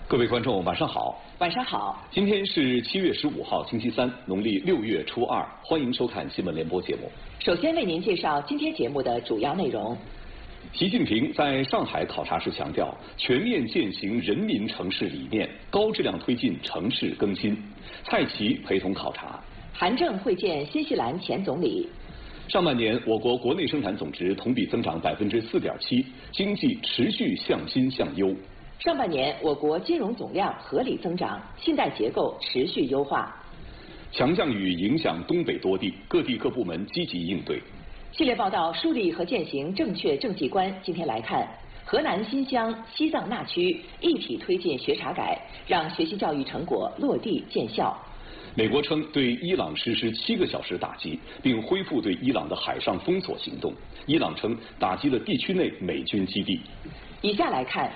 各位观众，晚上好。 晚上好。 今天是7月15号，星期三，农历6月初2，欢迎收看新闻联播节目。 首先为您介绍今天节目的主要内容。 习近平在上海考察时强调，全面践行人民城市理念，高质量推进城市更新。蔡奇陪同考察。 韩正会见新西兰前总理。 上半年，我国国内生产总值同比增长4.7%，经济持续向新向优。 上半年，我国金融总量合理增长，信贷结构持续优化。 强降雨影响东北多地，各地各部门积极应对。 系列报道树立和践行正确政绩观。今天来看，河南新乡、西藏那区一体推进学查改，让学习教育成果落地见效。 美国称对伊朗实施7个小时打击，并恢复对伊朗的海上封锁行动。伊朗称打击了地区内美军基地。 以下来看